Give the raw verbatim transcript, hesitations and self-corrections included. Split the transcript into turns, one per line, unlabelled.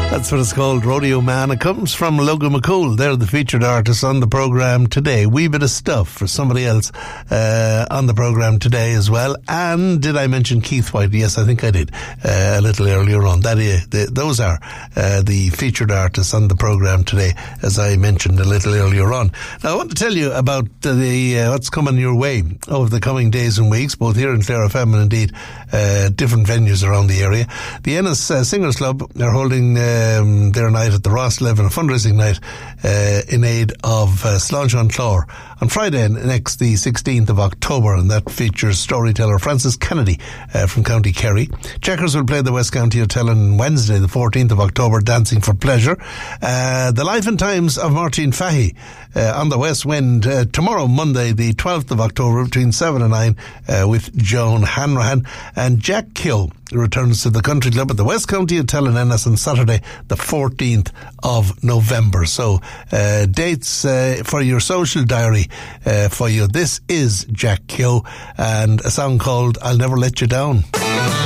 That's what it's called, Rodeo Man. It comes from Logan McCool. They're the featured artists on the programme today. Wee bit of stuff for somebody else uh, on the programme today as well. And did I mention Keith White? Yes, I think I did uh, a little earlier on. That is, the, those are uh, the featured artists on the programme today, as I mentioned a little earlier on. Now, I want to tell you about the uh, what's coming your way over the coming days and weeks, both here in Clare F M and indeed uh, different venues around the area. The Ennis uh, Singers Club are holding um, their night at the Ross Levin, a fundraising night uh, in aid of uh, Sláinte an Clár on Friday next, the sixteenth of October, and that features storyteller Francis Kennedy uh, from County Kerry. Checkers will play the West County Hotel on Wednesday, the fourteenth of October, Dancing for Pleasure. Uh, the Life and Times of Martin Fahey uh, on the West Wind uh, tomorrow, Monday, the twelfth of October, between seven and nine, uh, with Joan Hanrahan. And Jack Keogh returns to the Country Club at the West County Hotel in Ennis on Saturday, the fourteenth of November. So uh, dates uh, for your social diary uh, for you. This is Jack Keogh and a song called I'll Never Let You Down.